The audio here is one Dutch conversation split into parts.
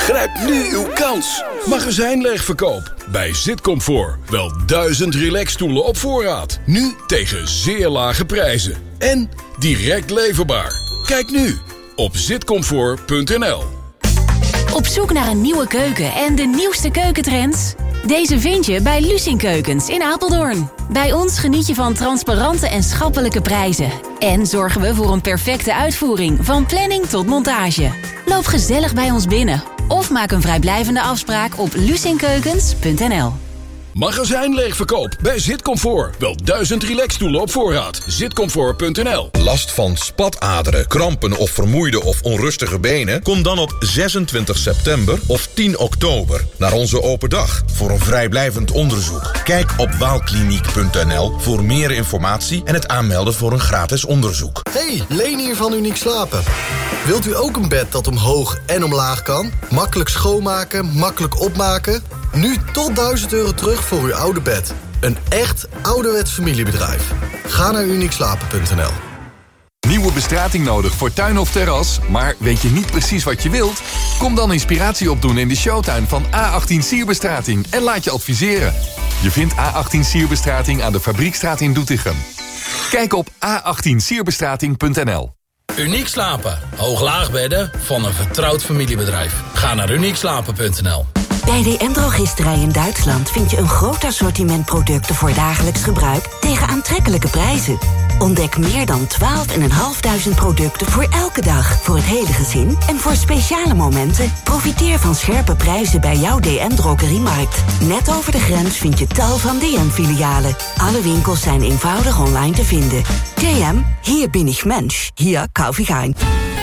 Grijp nu uw kans. Magazijnleegverkoop bij Zitcomfort. Wel 1000 relaxstoelen op voorraad. Nu tegen zeer lage prijzen. En direct leverbaar. Kijk nu op zitcomfort.nl. Op zoek naar een nieuwe keuken en de nieuwste keukentrends? Deze vind je bij Lucien Keukens in Apeldoorn. Bij ons geniet je van transparante en schappelijke prijzen. En zorgen we voor een perfecte uitvoering, van planning tot montage. Loop gezellig bij ons binnen of maak een vrijblijvende afspraak op lucienkeukens.nl. Magazijnleegverkoop bij Zitcomfort. Wel 1000 relaxstoelen op voorraad. Zitcomfort.nl. Last van spataderen, krampen of vermoeide of onrustige benen? Kom dan op 26 september of 10 oktober naar onze open dag voor een vrijblijvend onderzoek. Kijk op waalkliniek.nl voor meer informatie en het aanmelden voor een gratis onderzoek. Hey, Leen hier van Uniek Slapen. Wilt u ook een bed dat omhoog en omlaag kan? Makkelijk schoonmaken, makkelijk opmaken? Nu tot €1000 terug voor uw oude bed. Een echt ouderwets familiebedrijf. Ga naar uniekslapen.nl. Nieuwe bestrating nodig voor tuin of terras, maar weet je niet precies wat je wilt? Kom dan inspiratie opdoen in de showtuin van A18 Sierbestrating en laat je adviseren. Je vindt A18 Sierbestrating aan de Fabriekstraat in Doetinchem. Kijk op a18sierbestrating.nl. Uniek Slapen. Hoog-laag bedden van een vertrouwd familiebedrijf. Ga naar uniekslapen.nl. Bij DM-drogisterij in Duitsland vind je een groot assortiment producten voor dagelijks gebruik tegen aantrekkelijke prijzen. Ontdek meer dan 12.500 producten voor elke dag, voor het hele gezin en voor speciale momenten. Profiteer van scherpe prijzen bij jouw DM-drogeriemarkt. Net over de grens vind je tal van DM-filialen. Alle winkels zijn eenvoudig online te vinden. DM, hier bin ich Mensch, hier kauf ich ein.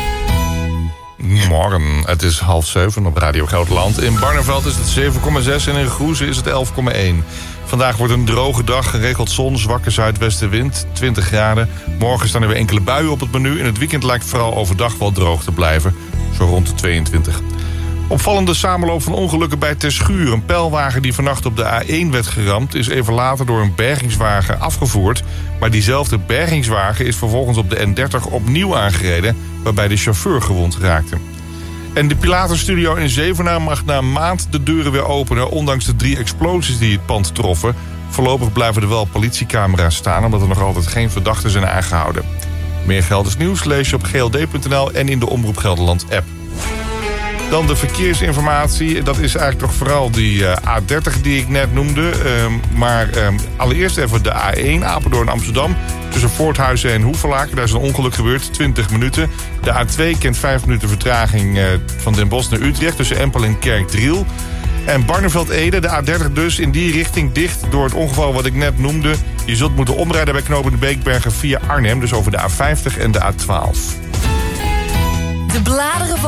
Morgen, het is 6:30 op Radio Gelderland. In Barneveld is het 7,6 en in Groezen is het 11,1. Vandaag wordt een droge dag, geregeld zon, zwakke zuidwestenwind, 20 graden. Morgen staan er weer enkele buien op het menu. In het weekend lijkt vooral overdag wel droog te blijven, zo rond de 22. Opvallende samenloop van ongelukken bij Terschuur. Een pijlwagen die vannacht op de A1 werd geramd is even later door een bergingswagen afgevoerd. Maar diezelfde bergingswagen is vervolgens op de N30 opnieuw aangereden, waarbij de chauffeur gewond raakte. En de Pilatus-studio in Zevenaar mag na een maand de deuren weer openen, ondanks de 3 explosies die het pand troffen. Voorlopig blijven er wel politiecamera's staan, omdat er nog altijd geen verdachten zijn aangehouden. Meer Gelders nieuws lees je op gld.nl en in de Omroep Gelderland app. Dan de verkeersinformatie. Dat is eigenlijk toch vooral die A30 die ik net noemde. Allereerst even de A1 Apeldoorn-Amsterdam. Tussen Voorthuizen en Hoevelaken. Daar is een ongeluk gebeurd, 20 minuten. De A2 kent 5 minuten vertraging van Den Bosch naar Utrecht. Tussen Empel en Kerkdriel. En Barneveld-Ede, de A30 dus, in die richting dicht door het ongeval wat ik net noemde. Je zult moeten omrijden bij knooppunt Beekbergen via Arnhem. Dus over de A50 en de A12. De bladeren van